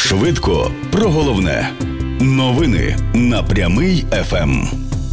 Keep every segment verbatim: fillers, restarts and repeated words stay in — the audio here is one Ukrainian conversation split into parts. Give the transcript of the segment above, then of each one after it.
Швидко про головне. Новини на Прямий еф ем.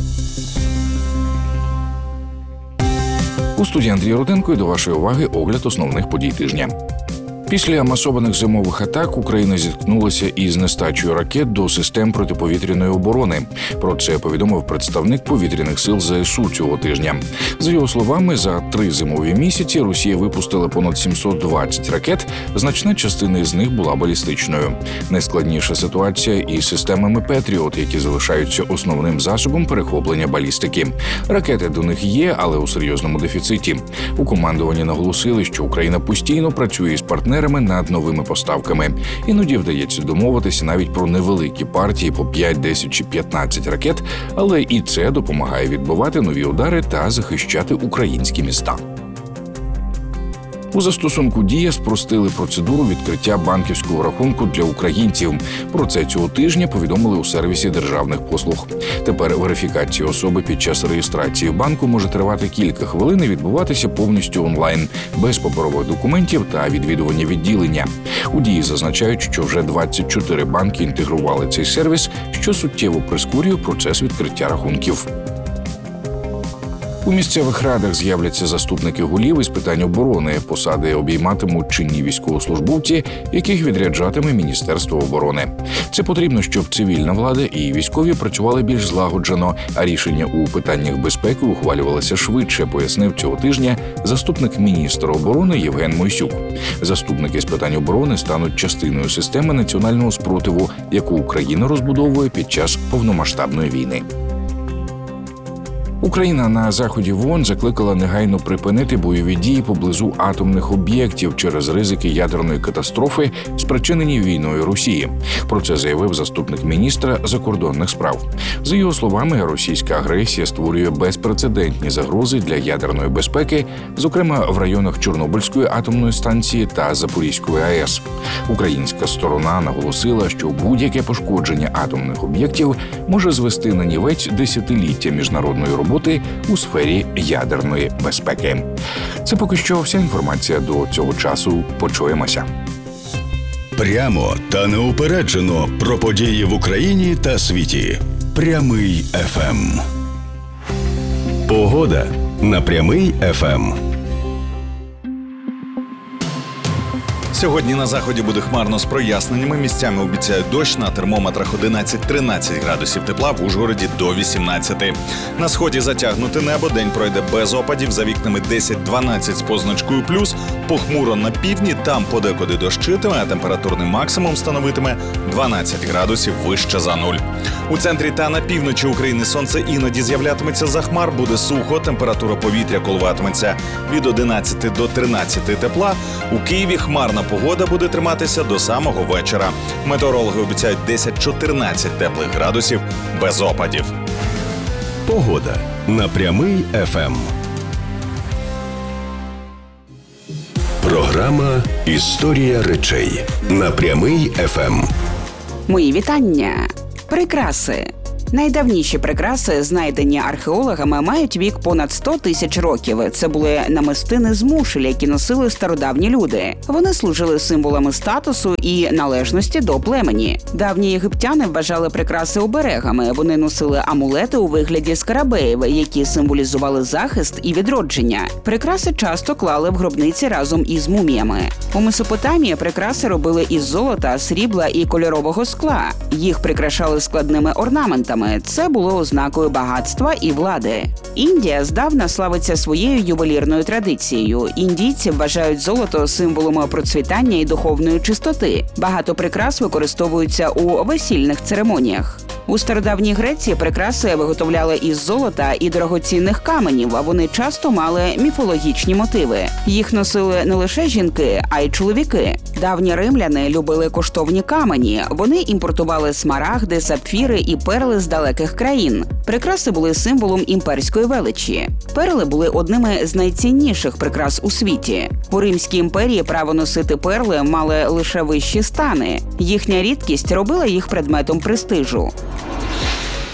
У студії Андрій Руденко і до вашої уваги огляд основних подій тижня. Після масованих зимових атак Україна зіткнулася із нестачею ракет до систем протиповітряної оборони. Про це повідомив представник повітряних сил зе ес у цього тижня. За його словами, за три зимові місяці Росія випустила понад сімсот двадцять ракет, значна частина з них була балістичною. Найскладніша ситуація із системами «Петріот», які залишаються основним засобом перехоплення балістики. Ракети до них є, але у серйозному дефіциті. У командуванні наголосили, що Україна постійно працює з партнерами над новими поставками. Іноді вдається домовитися навіть про невеликі партії по п'ять, десять чи п'ятнадцять ракет, але і це допомагає відбивати нові удари та захищати українські міста. У застосунку «Дія» спростили процедуру відкриття банківського рахунку для українців. Про це цього тижня повідомили у сервісі державних послуг. Тепер верифікація особи під час реєстрації в банку може тривати кілька хвилин і відбуватися повністю онлайн, без паперових документів та відвідування відділення. У «Дії» зазначають, що вже двадцять чотири банки інтегрували цей сервіс, що суттєво прискорює процес відкриття рахунків. У місцевих радах з'являться заступники голів із питань оборони. Посади обійматимуть чинні військовослужбовці, яких відряджатиме Міністерство оборони. Це потрібно, щоб цивільна влада і військові працювали більш злагоджено, а рішення у питаннях безпеки ухвалювалися швидше, пояснив цього тижня заступник міністра оборони Євген Мойсюк. Заступники з питань оборони стануть частиною системи національного спротиву, яку Україна розбудовує під час повномасштабної війни. Україна на заході в ООН закликала негайно припинити бойові дії поблизу атомних об'єктів через ризики ядерної катастрофи, спричинені війною Росії. Про це заявив заступник міністра закордонних справ. За його словами, російська агресія створює безпрецедентні загрози для ядерної безпеки, зокрема в районах Чорнобильської атомної станції та Запорізької АЕС. Українська сторона наголосила, що будь-яке пошкодження атомних об'єктів може звести на нівець десятиліття міжнародної роботи у сфері ядерної безпеки. Це поки що вся інформація до цього часу. Почуємося. Прямо та неупереджено про події в Україні та світі. Прямий еф ем. Погода на Прямий еф ем. Сьогодні на заході буде хмарно з проясненнями. Місцями обіцяють дощ, на термометрах одинадцять-тринадцять градусів тепла, в Ужгороді до вісімнадцяти. На сході затягнуте небо, день пройде без опадів, за вікнами десять-дванадцять з позначкою плюс. Похмуро на півдні, там подекуди дощитиме, а температурний максимум становитиме дванадцять градусів вище за нуль. У центрі та на півночі України сонце іноді з'являтиметься за хмар, буде сухо, температура повітря коливатиметься від одинадцяти до тринадцяти тепла. У Києві хмарна погода буде триматися до самого вечора. Метеорологи обіцяють десять-чотирнадцять теплих градусів без опадів. Погода на Прямий еф ем. Програма «Історія речей» на Прямий еф ем. Мої вітання. Прикраси. Найдавніші прикраси, знайдені археологами, мають вік понад сто тисяч років. Це були намистини з мушель, які носили стародавні люди. Вони служили символами статусу і належності до племені. Давні єгиптяни вважали прикраси оберегами. Вони носили амулети у вигляді скарабеїв, які символізували захист і відродження. Прикраси часто клали в гробниці разом із муміями. У Месопотамії прикраси робили із золота, срібла і кольорового скла. Їх прикрашали складними орнаментами. Це було ознакою багатства і влади. Індія здавна славиться своєю ювелірною традицією. Індійці вважають золото символом процвітання і духовної чистоти. Багато прикрас використовуються у весільних церемоніях. У стародавній Греції прикраси виготовляли із золота і дорогоцінних каменів, а вони часто мали міфологічні мотиви. Їх носили не лише жінки, а й чоловіки. Давні римляни любили коштовні камені. Вони імпортували смарагди, сапфіри і перли з далеких країн. Прикраси були символом імперської величі. Перли були одними з найцінніших прикрас у світі. У Римській імперії право носити перли мали лише вищі стани. Їхня рідкість робила їх предметом престижу.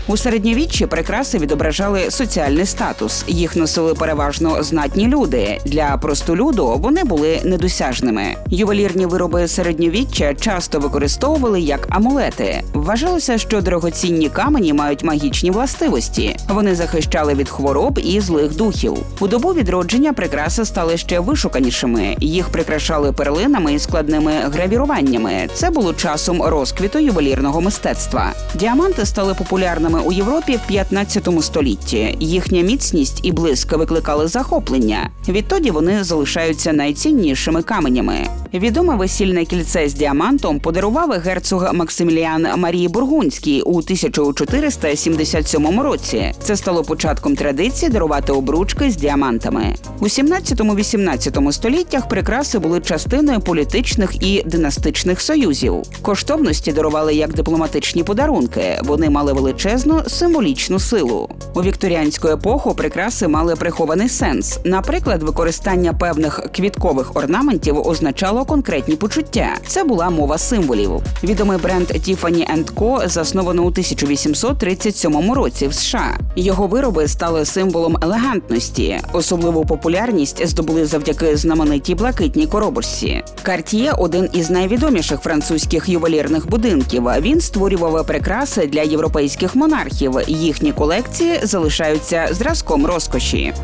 У середньовіччі прикраси відображали соціальний статус. Їх носили переважно знатні люди. Для простолюду вони були недосяжними. Ювелірні вироби середньовіччя часто використовували як амулети. Вважалося, що дорогоцінні камені мають магічні властивості. Вони захищали від хвороб і злих духів. У добу відродження прикраси стали ще вишуканішими. Їх прикрашали перлинами і складними гравіруваннями. Це було часом розквіту ювелірного мистецтва. Діаманти стали популярними у Європі в п'ятнадцятому столітті. Їхня міцність і блиск викликали захоплення. Відтоді вони залишаються найціннішими каменями. Відоме весільне кільце з діамантом подарував герцог Максиміліан Марії Бургундській у тисяча чотириста сімдесят сьомому році. Це стало початком традиції дарувати обручки з діамантами. У сімнадцятому-вісімнадцятому століттях прикраси були частиною політичних і династичних союзів. Коштовності дарували як дипломатичні подарунки. Вони мали величезну символічну силу. У вікторіанську епоху прикраси мали прихований сенс. Наприклад, використання певних квіткових орнаментів означало конкретні почуття. Це була мова символів. Відомий бренд Tiffany енд Ко засновано у тисяча вісімсот тридцять сьомому році в США. Його вироби стали символом елегантності. Особливу популярність здобули завдяки знаменитій блакитній коробочці. Cartier – один із найвідоміших французьких ювелірних будинків. Він створював прикраси для європейських монархів. Їхні колекції залишаються зразком розкоші.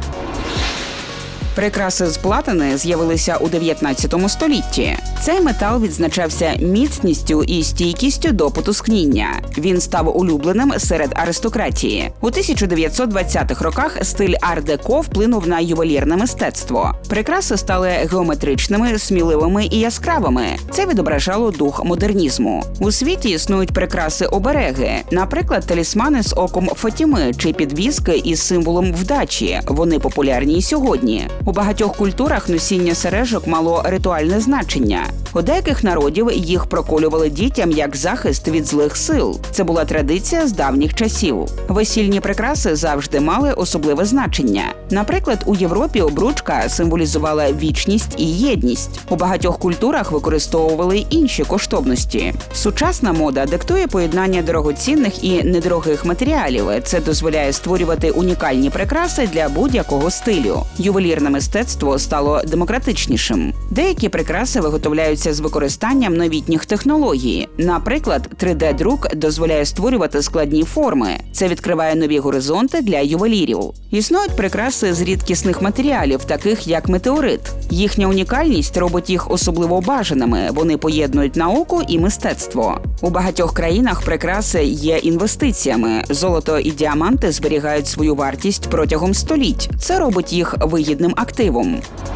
Прикраси з платини з'явилися у дев'ятнадцятому столітті. Цей метал відзначався міцністю і стійкістю до потускніння. Він став улюбленим серед аристократії. У тисяча дев'ятсот двадцятих роках стиль ар-деко вплинув на ювелірне мистецтво. Прикраси стали геометричними, сміливими і яскравими. Це відображало дух модернізму. У світі існують прикраси-обереги, наприклад, талісмани з оком Фатіми чи підвіски із символом вдачі. Вони популярні і сьогодні. У багатьох культурах носіння сережок мало ритуальне значення. У деяких народів їх проколювали дітям як захист від злих сил. Це була традиція з давніх часів. Весільні прикраси завжди мали особливе значення. Наприклад, у Європі обручка символізувала вічність і єдність. У багатьох культурах використовували інші коштовності. Сучасна мода диктує поєднання дорогоцінних і недорогих матеріалів. Це дозволяє створювати унікальні прикраси для будь-якого стилю. Ювелірне мистецтво стало демократичнішим. Деякі прикраси виготовляються з використанням новітніх технологій. Наприклад, три де-друк дозволяє створювати складні форми. Це відкриває нові горизонти для ювелірів. Існують прикраси з рідкісних матеріалів, таких як метеорит. Їхня унікальність робить їх особливо бажаними. Вони поєднують науку і мистецтво. У багатьох країнах прикраси є інвестиціями. Золото і діаманти зберігають свою вартість протягом століть. Це робить їх вигідним активом.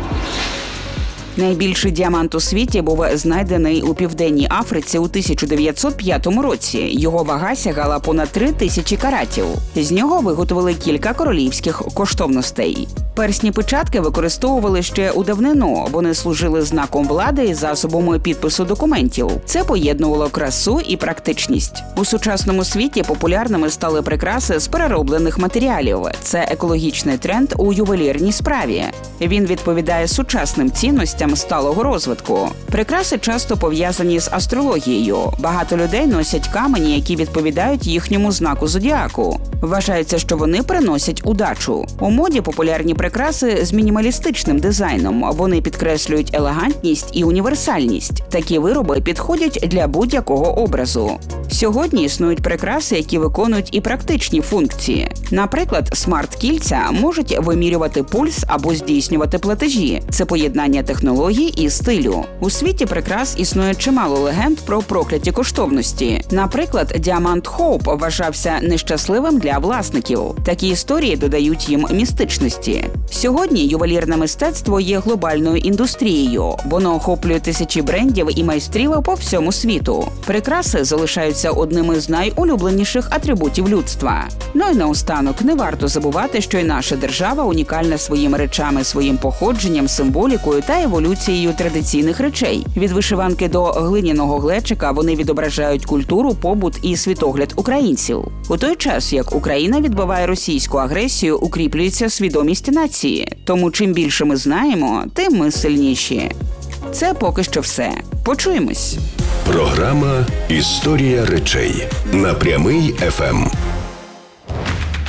Найбільший діамант у світі був знайдений у Південній Африці у тисяча дев'ятсот п'ятому році. Його вага сягала понад три тисячі каратів. З нього виготовили кілька королівських коштовностей. Персні печатки використовували ще у давнину. Вони служили знаком влади і засобом підпису документів. Це поєднувало красу і практичність. У сучасному світі популярними стали прикраси з перероблених матеріалів. Це екологічний тренд у ювелірній справі. Він відповідає сучасним цінностям сталого розвитку. Прикраси часто пов'язані з астрологією. Багато людей носять камені, які відповідають їхньому знаку зодіаку. Вважається, що вони приносять удачу. У моді популярні прикраси з мінімалістичним дизайном. Вони підкреслюють елегантність і універсальність. Такі вироби підходять для будь-якого образу. Сьогодні існують прикраси, які виконують і практичні функції. Наприклад, смарт-кільця можуть вимірювати пульс або здійснювати платежі. Це поєднання технологій і стилю. У світі прикрас існує чимало легенд про прокляті коштовності. Наприклад, діамант Хоуп вважався нещасливим для власників. Такі історії додають їм містичності. Сьогодні ювелірне мистецтво є глобальною індустрією. Воно охоплює тисячі брендів і майстрів по всьому світу. Прикраси залишаються одним із найулюбленіших атрибутів людства. Ну і наостанок, не варто забувати, що й наша держава унікальна своїми речами, своїм походженням, символікою та еволюцією традиційних речей. Від вишиванки до глиняного глечика вони відображають культуру, побут і світогляд українців. У той час, як Україна відбиває російську агресію, укріплюється свідомість нації. Тому чим більше ми знаємо, тим ми сильніші. Це поки що все. Почуємось. Програма «Історія речей» на Прямий еф ем.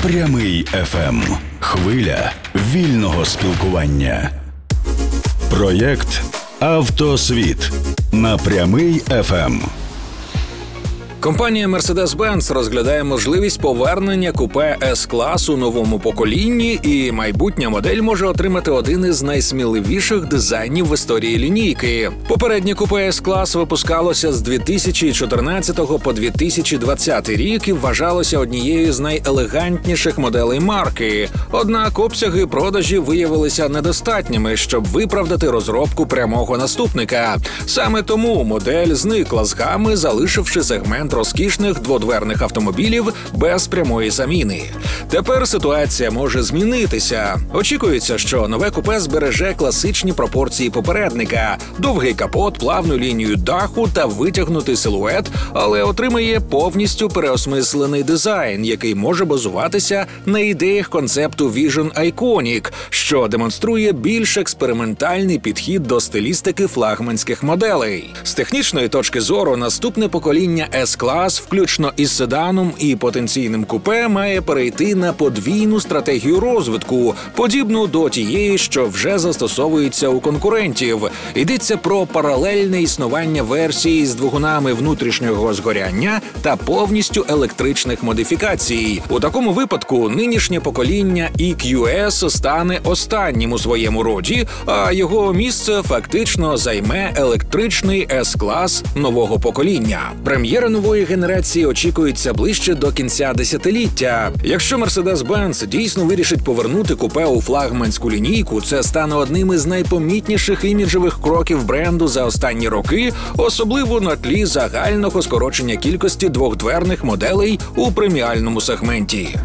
Прямий еф ем. Хвиля вільного спілкування. Проєкт «Автосвіт» на Прямий еф ем. Компанія Mercedes-Benz розглядає можливість повернення купе С-класу новому поколінні, і майбутня модель може отримати один із найсміливіших дизайнів в історії лінійки. Попереднє купе С-клас випускалося з дві тисячі чотирнадцятого по дві тисячі двадцятий рік і вважалося однією з найелегантніших моделей марки. Однак обсяги продажів виявилися недостатніми, щоб виправдати розробку прямого наступника. Саме тому модель зникла з гами, залишивши сегмент розкішних дводверних автомобілів без прямої заміни. Тепер ситуація може змінитися. Очікується, що нове купе збереже класичні пропорції попередника – довгий капот, плавну лінію даху та витягнутий силует, але отримає повністю переосмислений дизайн, який може базуватися на ідеях концепту Vision Iconic, що демонструє більш експериментальний підхід до стилістики флагманських моделей. З технічної точки зору наступне покоління С-клас, включно із седаном і потенційним купе, має перейти на подвійну стратегію розвитку, подібну до тієї, що вже застосовується у конкурентів. Йдеться про паралельне існування версії з двигунами внутрішнього згоряння та повністю електричних модифікацій. У такому випадку нинішнє покоління і кью ес стане останнім у своєму роді, а його місце фактично займе електричний С-клас нового покоління. Прем'єра нової генерації очікується ближче до кінця десятиліття. Якщо Mercedes-Benz дійсно вирішить повернути купе у флагманську лінійку, це стане одним із найпомітніших іміджевих кроків бренду за останні роки, особливо на тлі загального скорочення кількості двохдверних моделей у преміальному сегменті.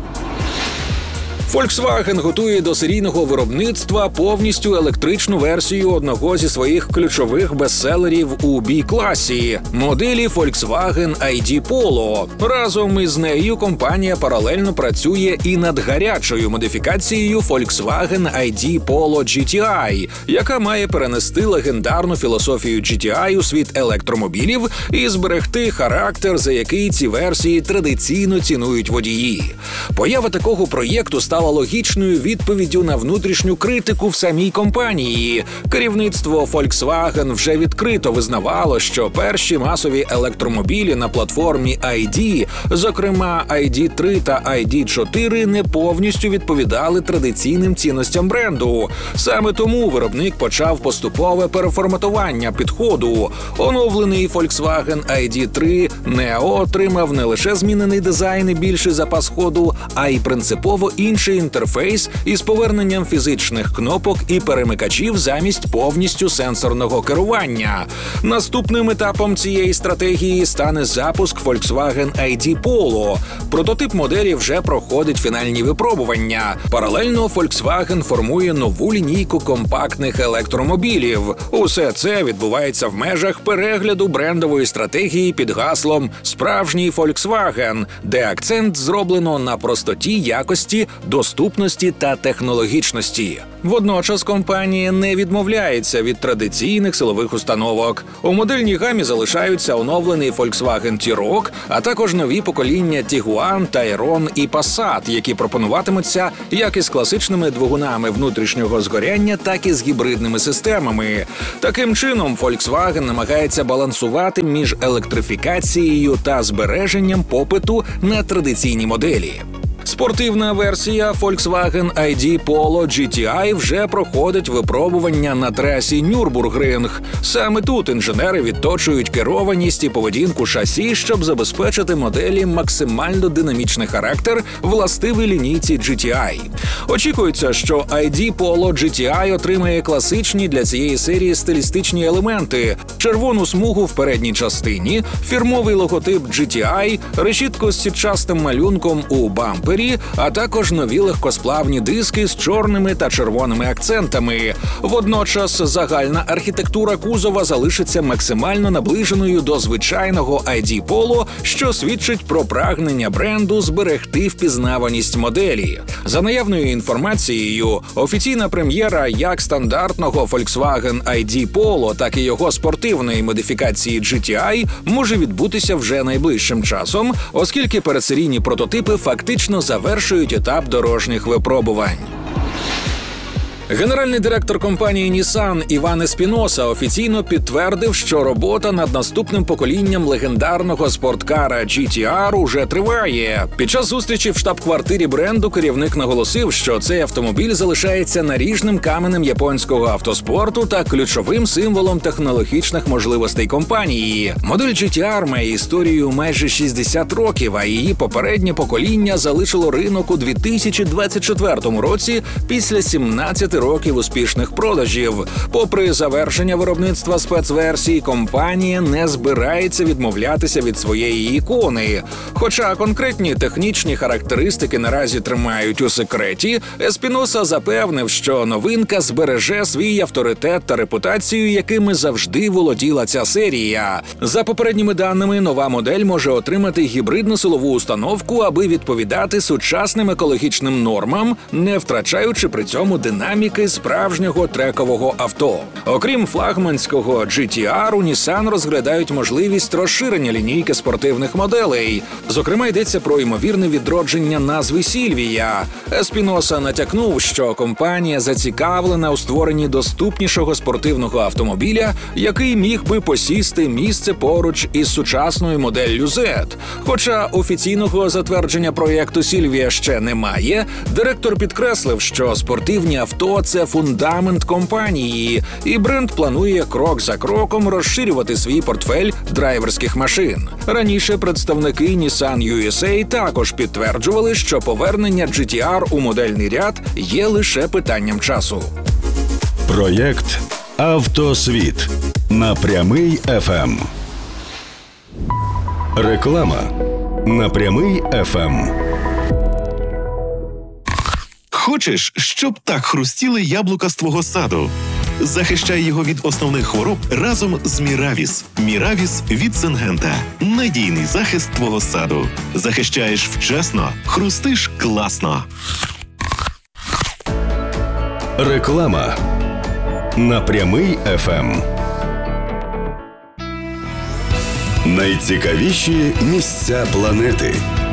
Volkswagen готує до серійного виробництва повністю електричну версію одного зі своїх ключових бестселерів у бі-класі – моделі Volkswagen ай ді Polo. Разом із нею компанія паралельно працює і над гарячою модифікацією Volkswagen ай ді Polo джі ті ай, яка має перенести легендарну філософію джі ті ай у світ електромобілів і зберегти характер, за який ці версії традиційно цінують водії. Поява такого проєкту стала стала логічною відповіддю на внутрішню критику в самій компанії. Керівництво Volkswagen вже відкрито визнавало, що перші масові електромобілі на платформі ай ді, зокрема ай ді три та ай ді чотири, не повністю відповідали традиційним цінностям бренду. Саме тому виробник почав поступове переформатування підходу. Оновлений Volkswagen ай ді три Neo отримав не лише змінений дизайн і більший запас ходу, а й принципово інший інтерфейс із поверненням фізичних кнопок і перемикачів замість повністю сенсорного керування. Наступним етапом цієї стратегії стане запуск Volkswagen ай ді Polo. Прототип моделі вже проходить фінальні випробування. Паралельно Volkswagen формує нову лінійку компактних електромобілів. Усе це відбувається в межах перегляду брендової стратегії під гаслом «Справжній Volkswagen», де акцент зроблено на простоті, якості, доступності та технологічності. Водночас компанія не відмовляється від традиційних силових установок. У модельній гамі залишаються оновлений Volkswagen T-Roc, а також нові покоління Tiguan, Tayron і Passat, які пропонуватимуться як із класичними двигунами внутрішнього згоряння, так і з гібридними системами. Таким чином, Volkswagen намагається балансувати між електрифікацією та збереженням попиту на традиційні моделі. Спортивна версія Volkswagen ай ді Polo джі ті ай вже проходить випробування на трасі Нюрбургринг. Саме тут інженери відточують керованість і поведінку шасі, щоб забезпечити моделі максимально динамічний характер, властивий лінійці джі ті ай. Очікується, що ай ді Polo джі ті ай отримає класичні для цієї серії стилістичні елементи: червону смугу в передній частині, фірмовий логотип джі ті ай, решітку з сітчастим малюнком у бампері, а також нові легкосплавні диски з чорними та червоними акцентами. Водночас загальна архітектура кузова залишиться максимально наближеною до звичайного ай ді Polo, що свідчить про прагнення бренду зберегти впізнаваність моделі. За наявною інформацією, офіційна прем'єра як стандартного Volkswagen ай ді Polo, так і його спортивної модифікації джі ті ай може відбутися вже найближчим часом, оскільки передсерійні прототипи фактично завершують етап дорожніх випробувань. Генеральний директор компанії Nissan Іван Еспіноса офіційно підтвердив, що робота над наступним поколінням легендарного спорткара джі ті ар уже триває. Під час зустрічі в штаб-квартирі бренду керівник наголосив, що цей автомобіль залишається наріжним каменем японського автоспорту та ключовим символом технологічних можливостей компанії. Модель джі ті ар має історію майже шістдесят років, а її попереднє покоління залишило ринок у дві тисячі двадцять четвертому році після сімнадцяти років успішних продажів. Попри завершення виробництва спецверсій, компанія не збирається відмовлятися від своєї ікони. Хоча конкретні технічні характеристики наразі тримають у секреті, Еспіноса запевнив, що новинка збереже свій авторитет та репутацію, якими завжди володіла ця серія. За попередніми даними, нова модель може отримати гібридну силову установку, аби відповідати сучасним екологічним нормам, не втрачаючи при цьому динаміки справжнього трекового авто. Окрім флагманського джі ті ар, у Nissan розглядають можливість розширення лінійки спортивних моделей. Зокрема, йдеться про ймовірне відродження назви Сільвія. Еспіноса натякнув, що компанія зацікавлена у створенні доступнішого спортивного автомобіля, який міг би посісти місце поруч із сучасною моделлю Z. Хоча офіційного затвердження проєкту Сільвія ще немає, директор підкреслив, що спортивні авто – це фундамент компанії, і бренд планує крок за кроком розширювати свій портфель драйверських машин. Раніше представники Nissan ю ес ей також підтверджували, що повернення джі ті ар у модельний ряд є лише питанням часу. Проєкт «Автосвіт» на Прямий еф ем. Реклама на Прямий еф ем. Хочеш, щоб так хрустіли яблука з твого саду? Захищай його від основних хвороб разом з Міравіс. Міравіс від Сингента. Надійний захист твого саду. Захищаєш вчасно, хрустиш класно. Реклама на Прямий еф ем. Найцікавіші місця планети.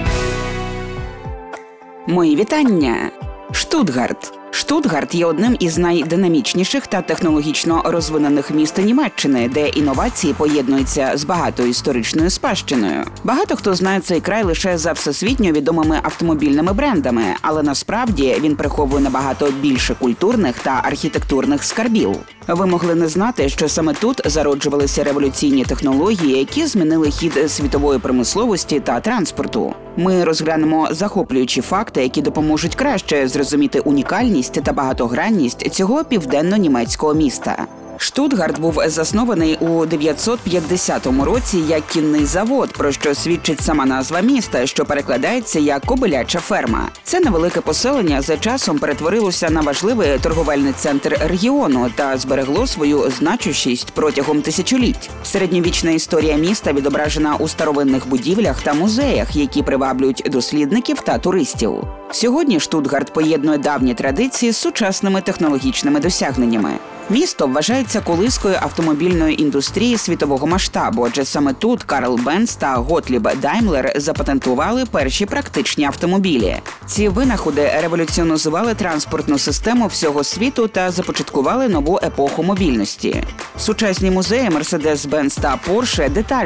Мої вітання! Штутгарт. Штутгарт є одним із найдинамічніших та технологічно розвинених міст Німеччини, де інновації поєднуються з багатою історичною спадщиною. Багато хто знає цей край лише за всесвітньо відомими автомобільними брендами, але насправді він приховує набагато більше культурних та архітектурних скарбів. Ви могли не знати, що саме тут зароджувалися революційні технології, які змінили хід світової промисловості та транспорту. Ми розглянемо захоплюючі факти, які допоможуть краще зрозуміти унікальність та багатогранність цього південно-німецького міста. Штутгарт був заснований у дев'ятсот п'ятдесятому році як кінний завод, про що свідчить сама назва міста, що перекладається як «кобиляча ферма». Це невелике поселення за часом перетворилося на важливий торговельний центр регіону та зберегло свою значущість протягом тисячоліть. Середньовічна історія міста відображена у старовинних будівлях та музеях, які приваблюють дослідників та туристів. Сьогодні Штутгарт поєднує давні традиції з сучасними технологічними досягненнями. Місто вважається колискою автомобільної індустрії світового масштабу, адже саме тут Карл Бенц та Готліб Даймлер запатентували перші практичні автомобілі. Ці винаходи революціонізували транспортну систему всього світу та започаткували нову епоху мобільності. Сучасні музеї Mercedes-Benz та Porsche детально